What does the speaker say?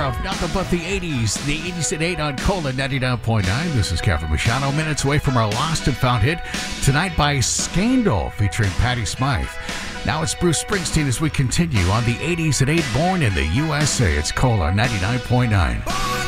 of nothing but the 80s. The 80s at 8 on Cola 99.9. This is Kevin Machado. Minutes away from our lost and found hit tonight by Scandal featuring Patti Smythe. Now it's Bruce Springsteen as we continue on the 80s at 8, born in the USA. It's Cola 99.9.